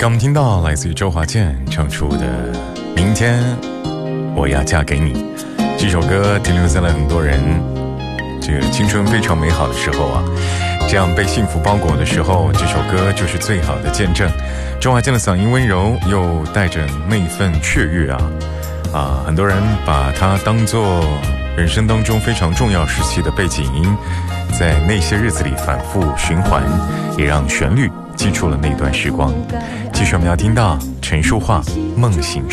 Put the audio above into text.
刚我们听到来自于周华健唱出的《明天我要嫁给你》这首歌，停留在了很多人这个青春非常美好的时候啊，这样被幸福包裹的时候，这首歌就是最好的见证。周华健的嗓音温柔，又带着那份雀跃啊，很多人把它当作人生当中非常重要时期的背景音，在那些日子里反复循环，也让旋律记住了那段时光。继续我们要听到陈淑桦《梦醒时》。